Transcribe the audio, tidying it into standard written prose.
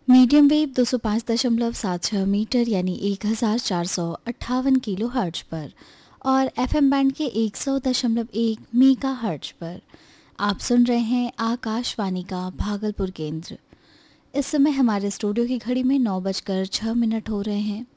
Medium wave 205.76 metre यानी 1458 kilo hertz पर और एफएम बैंड के 100.1 मेगा हर्ट्ज पर आप सुन रहे हैं आकाशवाणी का भागलपुर केंद्र। इस समय हमारे स्टूडियो की घड़ी में 9:06 हो रहे हैं।